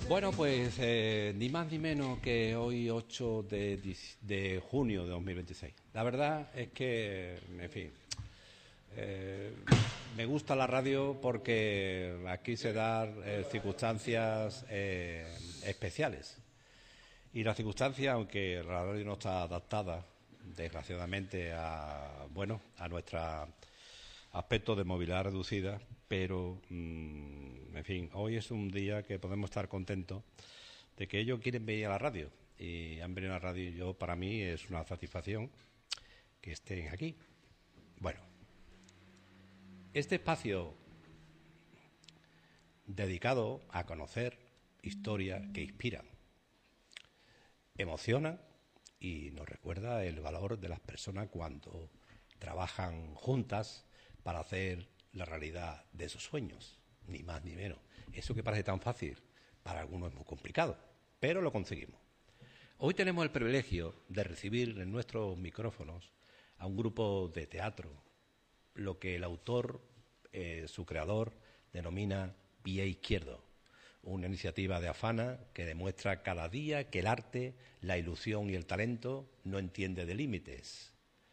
Bueno, pues ni más ni menos que hoy 8 de junio de 2026. La verdad es que, en fin, me gusta la radio porque aquí se dan circunstancias especiales. Y las circunstancias, aunque la radio no está adaptada, desgraciadamente, a nuestro aspecto de movilidad reducida, pero, en fin, hoy es un día que podemos estar contentos de que ellos quieren venir a la radio y han venido a la radio y para mí es una satisfacción que estén aquí. Bueno, este espacio dedicado a conocer historias que inspiran, emocionan y nos recuerda el valor de las personas cuando trabajan juntas para hacer la realidad de sus sueños, ni más ni menos. Eso que parece tan fácil, para algunos es muy complicado, pero lo conseguimos. Hoy tenemos el privilegio de recibir en nuestros micrófonos a un grupo de teatro, lo que el autor, su creador, denomina Pie Izquierdo, una iniciativa de Afana que demuestra cada día que el arte, la ilusión y el talento no entiende de límites.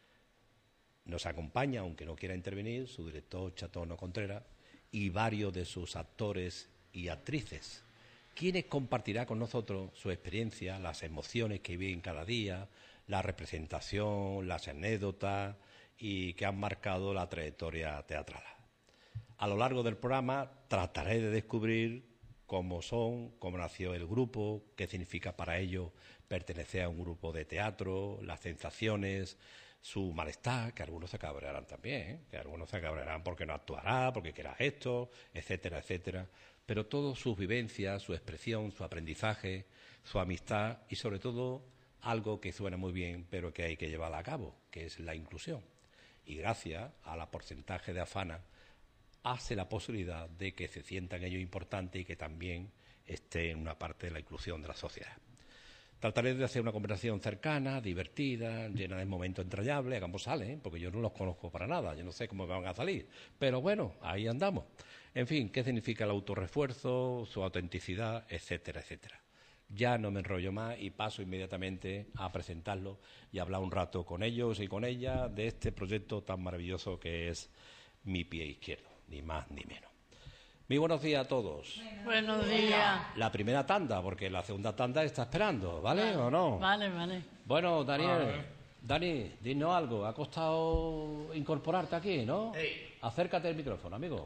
Nos acompaña, aunque no quiera intervenir, su director Chatono Contreras y varios de sus actores y actrices, quienes compartirá con nosotros su experiencia, las emociones que viven cada día, la representación, las anécdotas y que han marcado la trayectoria teatral. A lo largo del programa trataré de descubrir cómo nació el grupo, qué significa para ellos pertenecer a un grupo de teatro, las sensaciones, su malestar, que algunos se cabrearán también, que algunos se cabrearán porque no actuará, porque quiera esto, etcétera, etcétera. Pero todas sus vivencias, su expresión, su aprendizaje, su amistad y sobre todo algo que suena muy bien pero que hay que llevar a cabo, que es la inclusión. Y gracias a la porcentaje de Afana hace la posibilidad de que se sientan ellos importantes y que también esté en una parte de la inclusión de la sociedad. Trataré de hacer una conversación cercana, divertida, llena de momentos entrañables, que ambos salen, porque yo no los conozco para nada, yo no sé cómo van a salir, pero bueno, ahí andamos. En fin, qué significa el autorrefuerzo, su autenticidad, etcétera, etcétera. Ya no me enrollo más y paso inmediatamente a presentarlo y hablar un rato con ellos y con ellas de este proyecto tan maravilloso que es Mi Pie Izquierdo, ni más ni menos. Muy buenos días a todos. Buenos días. La primera tanda, porque la segunda tanda está esperando, ¿vale o no? Vale, vale. Bueno, Dani, dinos algo. ¿Ha costado incorporarte aquí, no? Sí. Acércate al micrófono, amigo.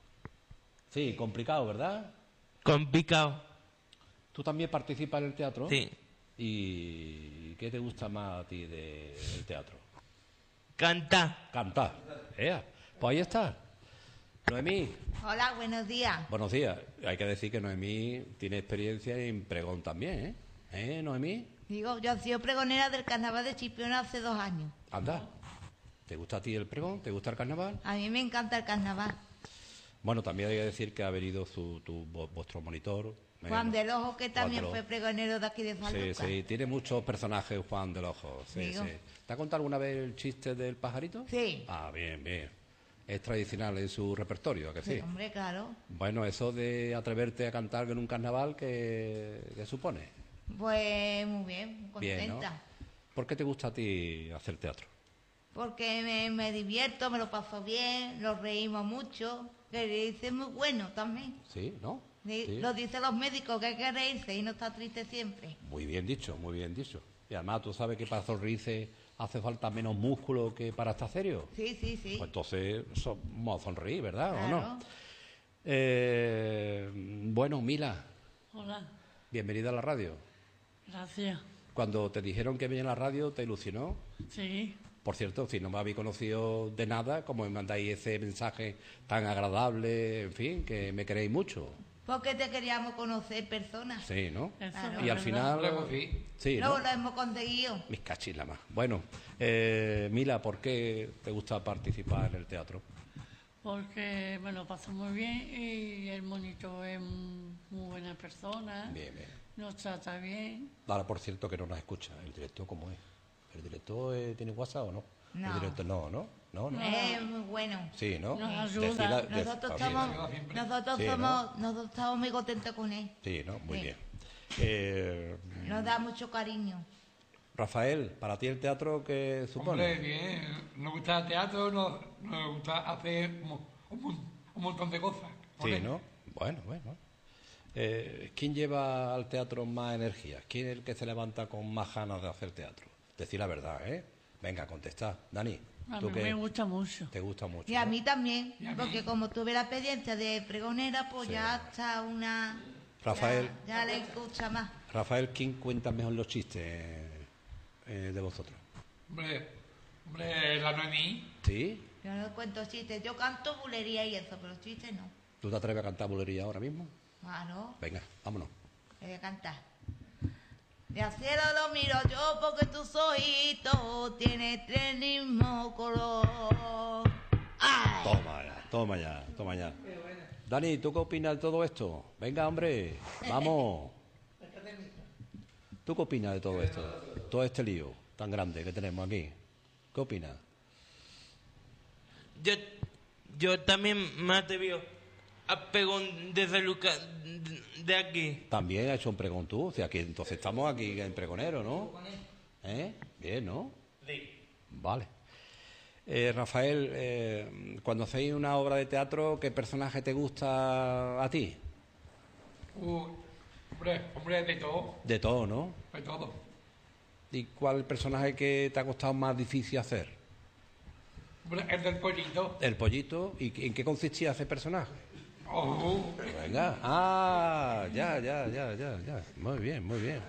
Sí, complicado, ¿verdad? Complicado. ¿Tú también participas en el teatro? Sí. ¿Y qué te gusta más a ti del teatro? Cantar. Cantar. Pues ahí está. Noemí. Hola, buenos días. Buenos días. Hay que decir que Noemí tiene experiencia en pregón también, ¿eh? Noemí? Digo, yo he sido pregonera del carnaval de Chipiona hace 2 años. Anda. ¿Te gusta a ti el pregón? ¿Te gusta el carnaval? A mí me encanta el carnaval. Bueno, también hay que decir que ha venido vuestro monitor. Juan del Ojo, que también Juan del fue pregonero de aquí de San Lucas. Sí, tiene muchos personajes Juan del Ojo. Sí, Digo. sí. ¿Te ha contado alguna vez el chiste del pajarito? Sí. Ah, bien, bien. Es tradicional en su repertorio, ¿a que sí? Sí, hombre, claro. Bueno, eso de atreverte a cantar en un carnaval, ¿qué supone? Pues muy bien, muy Bien, contenta. ¿no? ¿Por qué te gusta a ti hacer teatro? Porque me divierto, me lo paso bien, lo reímos mucho, que dice muy bueno también. Sí, ¿no? Sí. Lo dicen los médicos, que hay que reírse y no estar triste siempre. Muy bien dicho, muy bien dicho. Y además, ¿tú sabes que para sonreírse hace falta menos músculo que para estar serio? Sí, sí, sí. Pues entonces vamos a sonreír, ¿verdad? Claro. ¿O no? Bueno, Mila, Hola. bienvenida a la radio. Gracias. Cuando te dijeron que venía a la radio, ¿te ilusionó? Sí. Por cierto, si no me habéis conocido de nada, como me mandáis ese mensaje tan agradable, en fin, que me queréis mucho. Porque te queríamos conocer personas. Sí, ¿no? Eso Claro. es Y al verdad. final... Sí, ¿no? Luego lo hemos conseguido. Mis cachilas más. Bueno, Mila, ¿por qué te gusta participar en el teatro? Porque me lo paso muy bien y el monitor es muy buena persona. Bien, bien. Nos trata bien. Ahora, por cierto, que no nos escucha. ¿El director cómo es? ¿El director tiene WhatsApp o no? No. El director, no. Es muy bueno. Sí, ¿no? Nos ayuda. Nosotros también. nosotros Sí, nosotros estamos muy contentos con él. Sí, ¿no? Muy Sí. bien. Nos da mucho cariño. Rafael, para ti el teatro, ¿qué supone? Hombre, bien. Nos gusta el teatro, nos gusta hacer un montón de cosas. con Sí, él. ¿no? Bueno. ¿Quién lleva al teatro más energía? ¿Quién es el que se levanta con más ganas de hacer teatro? Decir la verdad, ¿eh? Venga, contestad. Dani, A ¿tú mí qué me gusta mucho. te gusta mucho? Y a ¿no? mí también, Y a mí. porque como tuve la experiencia de pregonera, pues Sí. ya está una... Rafael. Ya le escucha más. Rafael, ¿quién cuenta mejor los chistes de vosotros? Hombre, la Noemí. ¿Sí? Yo no cuento chistes, yo canto bulería y eso, pero chistes no. ¿Tú te atreves a cantar bulería ahora mismo? Claro, Venga, vámonos. voy a cantar. De acero lo miro yo porque tus ojitos tienen el mismo color. ¡Ay! Toma ya. Dani, ¿tú qué opinas de todo esto? Venga, hombre, vamos. ¿Tú qué opinas de todo esto? Todo este lío tan grande que tenemos aquí. ¿Qué opinas? Yo también me atrevió a pegón desde Lucas de aquí. También ha hecho un pregón tú. O sea, que entonces estamos aquí en pregonero, ¿no? Bien, ¿no? Sí. Vale. Rafael, cuando hacéis una obra de teatro, ¿qué personaje te gusta a ti? Hombre, de todo. De todo, ¿no? De todo. ¿Y cuál personaje que te ha costado más difícil hacer? Hombre, el del pollito. El pollito. ¿Y en qué consistía ese personaje? Oh, Venga. Ya. Muy bien.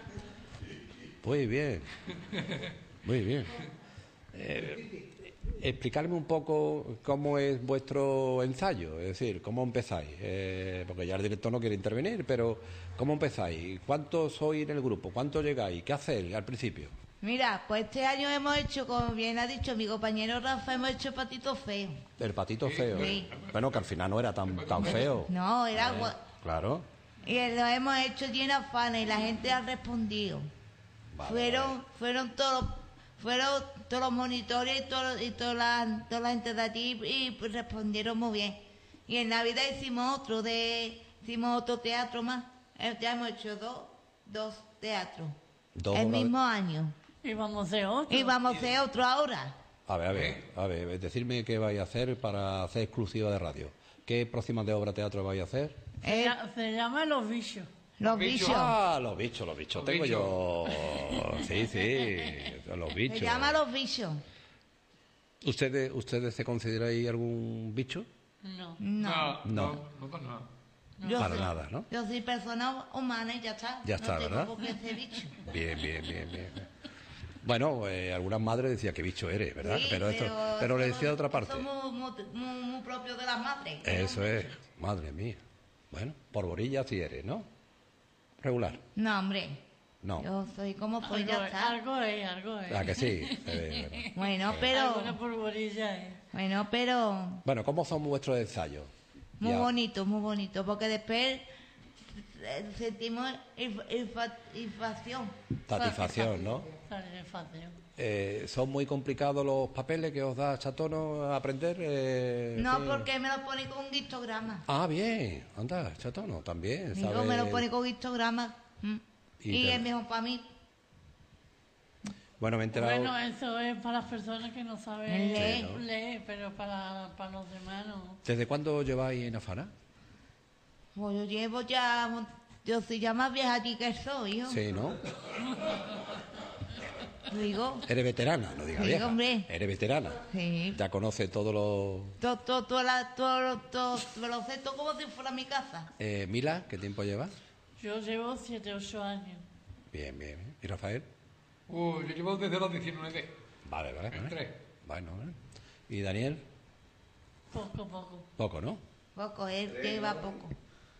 Explicarme un poco cómo es vuestro ensayo, es decir, cómo empezáis. Porque ya el director no quiere intervenir, pero ¿cómo empezáis? ¿Cuántos sois en el grupo? ¿Cuántos llegáis? ¿Qué hacéis al principio? Mira, pues este año hemos hecho, como bien ha dicho mi compañero Rafa, hemos hecho Patito Feo. El patito feo. Sí. Bueno, que al final no era tan feo. No, era Claro. Y lo hemos hecho lleno de afanes y la gente ha respondido. Vale, Fueron todos los monitores y toda la gente de allí y pues respondieron muy bien. Y en Navidad hicimos otro teatro más. Ya hemos hecho dos teatros. Dos el obras- mismo año. Y vamos a hacer otro. Y vamos a hacer otro ahora. A ver, decidme qué vais a hacer para hacer exclusiva de radio. ¿Qué próximas de obra teatro vais a hacer? Se llama Los Bichos. Los bichos. bichos. Ah, los bichos. Tengo bichos. yo. Sí, los bichos. Se llama Los Bichos. ¿Ustedes se consideráis algún bicho? No. No. No. Yo Para soy- nada, ¿no? Yo soy persona humana y ya está. Ya está, no tengo ¿verdad? por qué ser bicho. Bien. Bueno, algunas madres decían que bicho eres, ¿verdad? Sí, pero le decía de otra parte. Eso muy propio de las madres. Eso es, madre mía. Bueno, por borilla sí eres, ¿no? Regular. No, hombre. No. Yo soy como pues ya está. Algo es. ¿A que sí? Bueno. Bueno, Alguna polvorilla es. pero Bueno, ¿cómo son vuestros ensayos? muy Ya. bonito, porque después sentimos inflación. Satisfacción, ¿no? Satisfacción. ¿Son muy complicados los papeles que os da Chatono a aprender? No, sí. porque me lo pone con un histograma. Ah, bien. Anda, Chatono, también. Digo, ¿sabe? me lo pone con histograma. Y Y te- es mejor para mí. Bueno, me he enterado... Bueno, eso es para las personas que no saben Sí, ¿no? leer, pero para los demás no. ¿Desde cuándo lleváis en Afana? Pues yo llevo ya... Yo soy ya más vieja aquí que soy, hijo. Sí, ¿no? Digo, Eres veterana, no digas Sí, vieja. hombre. Eres veterana. sí. Ya conoces todos los... Todo me lo sé todo como si fuera mi casa. Mila, ¿qué tiempo llevas? Yo llevo 7, 8 años. Bien. ¿Y Rafael? Yo llevo desde los 19. Vale. Tres. Bueno. ¿Y Daniel? Poco. Poco, ¿no? Poco, él lleva poco.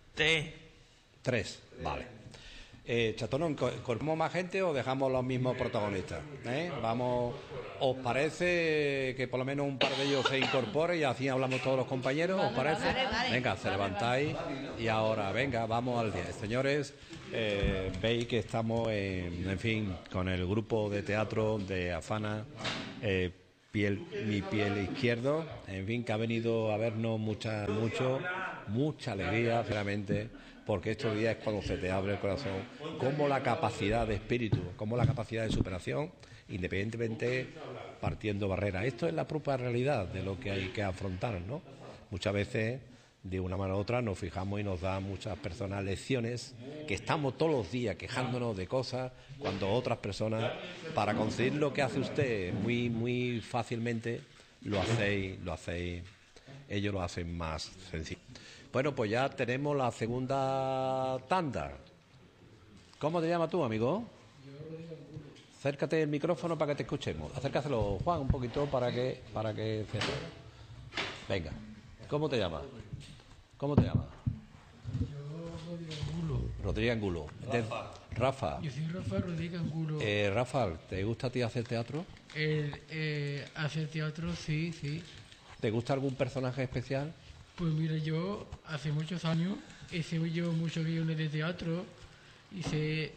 3, vale. Chatono, ¿incorporamos más gente o dejamos los mismos protagonistas? Vamos, ¿os parece que por lo menos un par de ellos se incorporen y así hablamos todos los compañeros? ¿Os parece? vale. Venga, se levantáis y ahora, venga, vamos al día. Señores, veis que estamos, en fin, con el grupo de teatro de Afana, mi piel izquierdo, en fin, que ha venido a vernos mucha alegría, sinceramente, porque estos días es cuando se te abre el corazón, como la capacidad de espíritu, como la capacidad de superación, independientemente partiendo barreras. Esto es la propia realidad de lo que hay que afrontar, ¿no? Muchas veces, de una manera u otra, nos fijamos y nos dan muchas personas lecciones, que estamos todos los días quejándonos de cosas, cuando otras personas, para conseguir lo que hace usted muy fácilmente, lo hacéis, ellos lo hacen más sencillo. Bueno, pues ya tenemos la segunda tanda. ¿Cómo te llamas tú, amigo? Acércate el micrófono para que te escuchemos. Acércaselo, Juan, un poquito para que se... Venga, ¿cómo te llamas? ¿Cómo te llamas? Yo, Rodríguez Angulo. Rodríguez Angulo. Rafa. Yo soy Rafa Rodríguez Angulo. Rafa, ¿te gusta a ti hacer teatro? Hacer teatro, sí, sí. ¿Te gusta algún personaje especial? Pues mira, yo hace muchos años hice yo muchos guiones de teatro y sé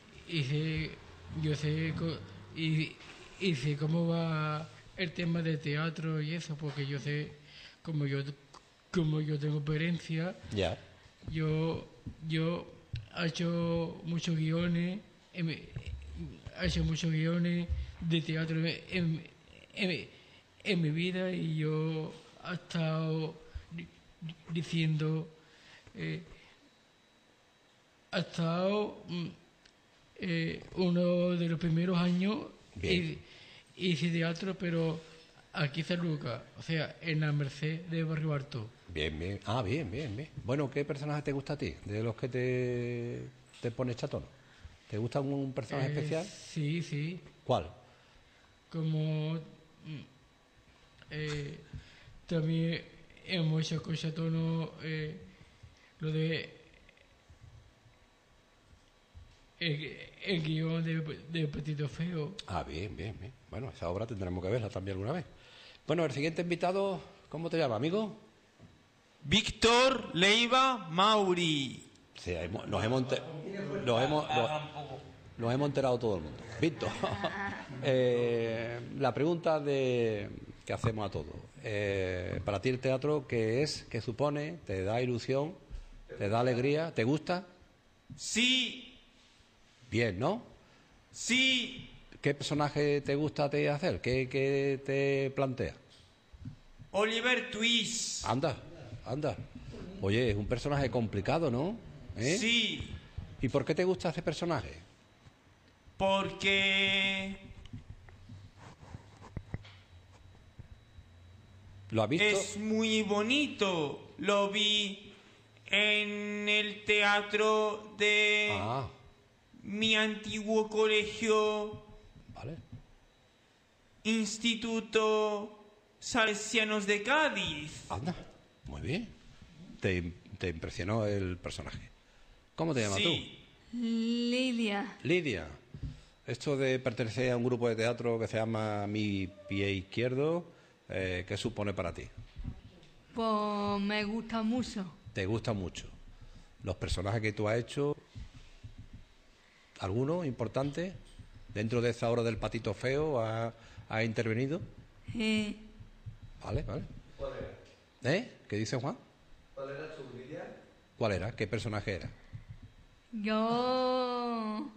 cómo va el tema de teatro y eso, porque yo sé, como yo tengo experiencia, Ya. yo he hecho muchos guiones, de teatro en mi vida, y yo he estado diciendo, ha estado uno de los primeros años hice teatro, pero aquí en San Lucas, o sea, en la Merced de Barrio Alto. Bien. Bien. Bueno, ¿qué personaje te gusta a ti? De los que te pones chatón. ¿Te gusta algún personaje especial? Sí. ¿Cuál? Como también hemos hecho con Chatono lo de el guión de Patito Feo. Bien. Bueno, esa obra tendremos que verla también alguna vez. Bueno, el siguiente invitado, ¿cómo te llamas, amigo? Víctor Leiva Mauri. Sí, nos hemos enterado todo el mundo. Víctor, la pregunta que hacemos a todos. Para ti el teatro, ¿qué es? ¿Qué supone? ¿Te da ilusión? ¿Te da alegría? ¿Te gusta? Sí. Bien, ¿no? Sí. ¿Qué personaje te gusta a ti hacer? ¿Qué te plantea? Oliver Twist. Anda. Oye, es un personaje complicado, ¿no? Sí. ¿Y por qué te gusta ese personaje? Porque ¿Lo has visto? es muy bonito. Lo vi en el teatro de mi antiguo colegio, Vale. Instituto Salesianos de Cádiz. Anda, muy bien. Te impresionó el personaje. ¿Cómo te llamas Sí. Lidia. tú? Lidia. Esto de pertenecer a un grupo de teatro que se llama Mi Pie Izquierdo, ¿qué supone para ti? Pues me gusta mucho. ¿Te gusta mucho? ¿Los personajes que tú has hecho, alguno importante? ¿Dentro de esa obra del Patito Feo ha intervenido? Vale. ¿Qué dice Juan? ¿Cuál era su Lidia? ¿Cuál era? ¿Qué personaje era? Yo...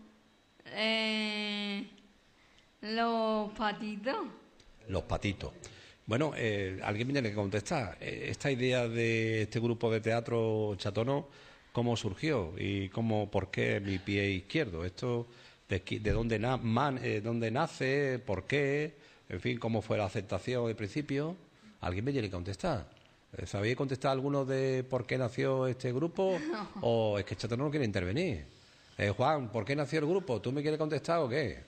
los patitos. Los patitos. Bueno, alguien me tiene que contestar. Esta idea de este grupo de teatro Chatono, ¿cómo surgió? ¿Y por qué Mi Pie Izquierdo? ¿Esto de dónde, dónde nace? ¿Por qué? En fin, ¿cómo fue la aceptación de principio? Alguien me tiene que contestar. ¿Sabéis contestar alguno de por qué nació este grupo? No. ¿O es que Chatono no quiere intervenir? Juan, ¿por qué nació el grupo? ¿Tú me quieres contestar o qué?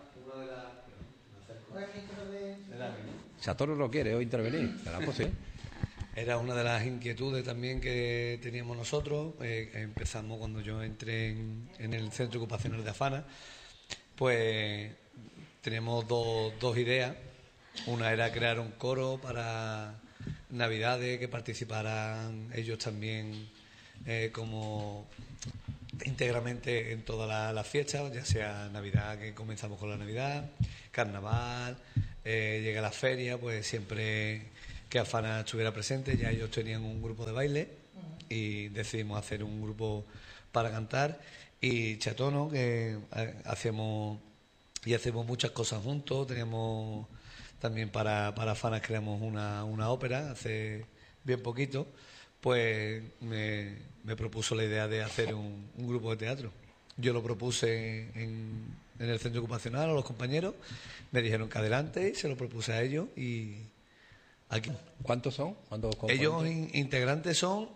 Chatono no quiere intervenir. ¿Será posible? Era una de las inquietudes también que teníamos nosotros. Empezamos cuando yo entré en el Centro Ocupacional de Afana. Pues teníamos dos ideas. Una era crear un coro para Navidades, que participaran ellos también como íntegramente en todas las fiestas, ya sea Navidad, que comenzamos con la Navidad, Carnaval, llega la feria, pues siempre que Afana estuviera presente, ya ellos tenían un grupo de baile y decidimos hacer un grupo para cantar. Y Chatono, que hacemos muchas cosas juntos. Teníamos también para Afana creamos una ópera hace bien poquito. Pues me propuso la idea de hacer un grupo de teatro. Yo lo propuse en el centro ocupacional a los compañeros, me dijeron que adelante y se lo propuse a ellos y aquí. ¿Cuántos son? Ellos integrantes son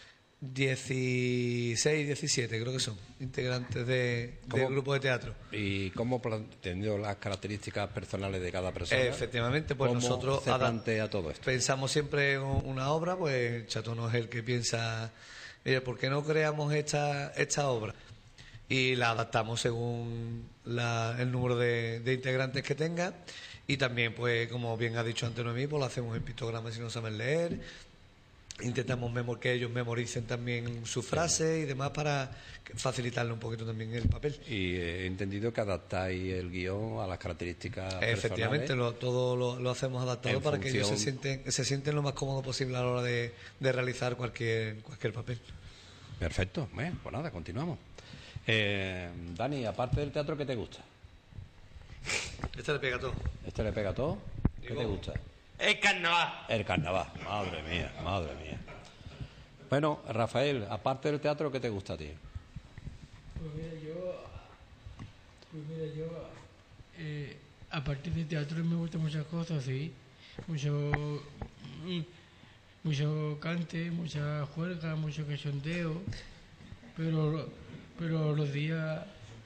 16, 17 creo que son, integrantes del grupo de teatro. ¿Y cómo, teniendo las características personales de cada persona? Efectivamente, pues ¿cómo nosotros se plantea todo esto? Pensamos siempre en una obra, pues Chatono es el que piensa, mire, ¿por qué no creamos esta obra? Y la adaptamos según el número de integrantes que tenga. Y también, pues, como bien ha dicho antes Noemí, pues lo hacemos en pictogramas si no saben leer. Intentamos que ellos memoricen también sus frases y demás para facilitarle un poquito también el papel. Y he entendido que adaptáis el guión a las características Efectivamente, personales. todo lo hacemos adaptado para que ellos se sienten lo más cómodo posible a la hora de realizar cualquier papel. Perfecto, pues nada, continuamos. Dani, aparte del teatro, ¿qué te gusta? Este le pega todo. ¿Este le pega todo? ¿Qué te gusta? El carnaval. El carnaval, madre mía, madre mía. Bueno, Rafael, aparte del teatro, ¿qué te gusta a ti? Pues mira, yo aparte del teatro me gustan muchas cosas, sí. Mucho cante, mucha juerga, mucho cachondeo, pero los días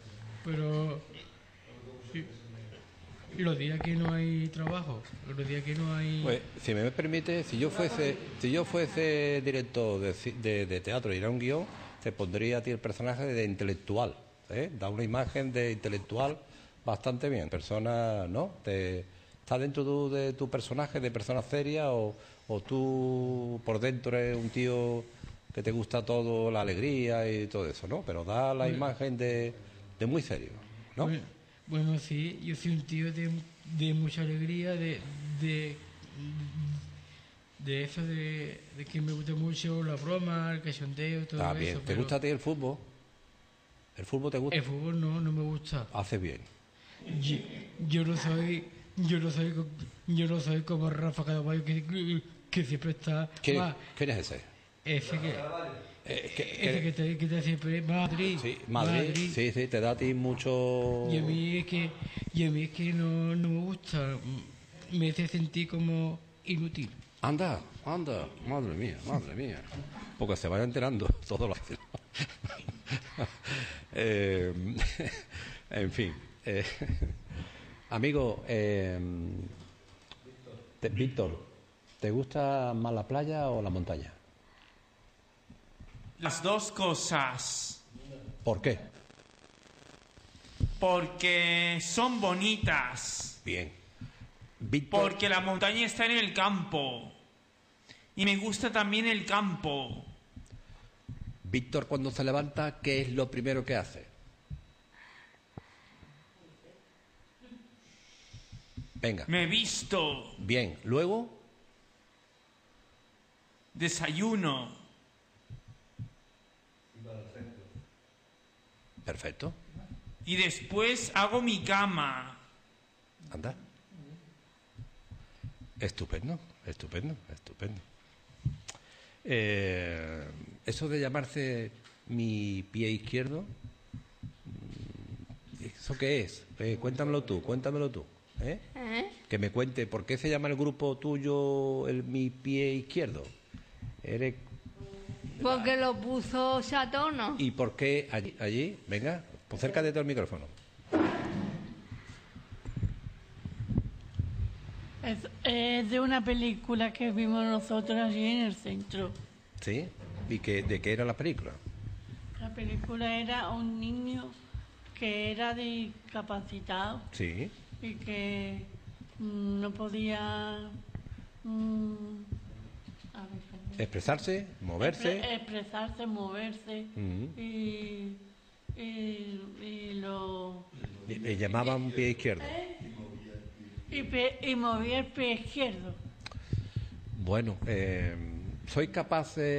que no hay trabajo, los días que no hay... Pues, si me permite, si yo fuese director de teatro y era un guión, te pondría a ti el personaje de intelectual, da una imagen de intelectual bastante bien. Persona, ¿no? ¿Está dentro de tu personaje de persona seria o tú por dentro eres un tío que te gusta todo, la alegría y todo eso, ¿no? Pero da la imagen de muy serio, ¿no? Bueno, sí, yo soy un tío de mucha alegría, de eso, de que me gusta mucho la broma, el cachondeo, todo eso. Bien. ¿Te gusta a ti el fútbol? ¿El fútbol te gusta? El fútbol no me gusta. Hace bien. Yo no soy como Rafa Cadavallo que siempre está... ¿Quién es ese? Ese que te siempre Madrid. Sí, Madrid. Sí, te da a ti mucho... Y a mí es que no me gusta, me hace sentir como inútil. Anda, madre mía. Porque se vaya enterando todo lo que... en fin. Amigo, Víctor, ¿te gusta más la playa o la montaña? Las dos cosas. ¿Por qué? Porque son bonitas. Bien. Víctor... Porque la montaña está en el campo. Y me gusta también el campo. Víctor, cuando se levanta, ¿qué es lo primero que hace? Venga. Me visto. Bien. ¿Luego? Desayuno. Perfecto. Y después hago mi cama. Anda. Estupendo. Eso de llamarse mi pie izquierdo, ¿eso qué es? Cuéntamelo tú. Que me cuente, ¿por qué se llama el grupo tuyo mi pie izquierdo? Porque lo puso Chatono. ¿Y por qué allí? Venga, pues acércate todo el micrófono. Es de una película que vimos nosotros allí en el centro. ¿Sí? ¿Y de qué era la película? La película era un niño que era discapacitado. Sí. Y que no podía... expresarse, moverse. Expresarse, moverse. Y lo... Le llamaban pie izquierdo. y movía el pie izquierdo. Bueno, soy capaz de